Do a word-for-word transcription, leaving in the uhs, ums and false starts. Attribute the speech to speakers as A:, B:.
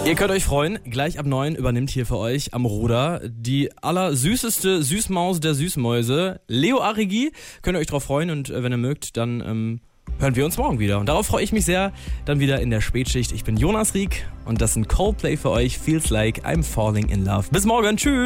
A: Ihr könnt euch freuen, gleich ab neun übernimmt hier für euch am Ruder die allersüßeste Süßmaus der Süßmäuse, Leo Arrighi. Könnt ihr euch drauf freuen und äh, wenn ihr mögt, dann ähm, hören wir uns morgen wieder. Und darauf freue ich mich sehr, dann wieder in der Spätschicht. Ich bin Jonas Rieck und das sind Coldplay für euch, Feels Like I'm Falling in Love. Bis morgen, tschüss!